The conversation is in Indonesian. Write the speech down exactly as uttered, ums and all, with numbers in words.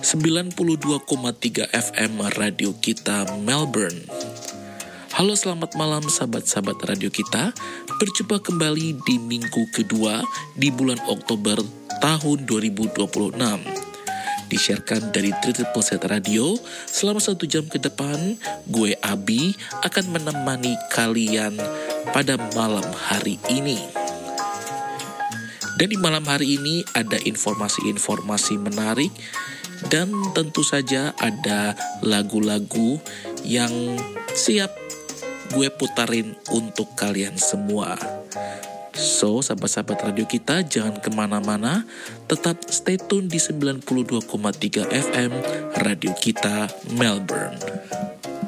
sembilan puluh dua koma tiga F M Radio Kita Melbourne. Halo, selamat malam sahabat-sahabat radio kita. Berjumpa kembali di minggu kedua di bulan Oktober tahun dua ribu dua puluh enam. Disiarkan dari Triple Set Radio. Selama satu jam ke depan, gue Abi akan menemani kalian pada malam hari ini. Dan di malam hari ini ada informasi-informasi menarik dan tentu saja ada lagu-lagu yang siap gue putarin untuk kalian semua. So, sahabat-sahabat radio kita, jangan kemana-mana, tetap stay tune di sembilan puluh dua koma tiga F M Radio Kita Melbourne.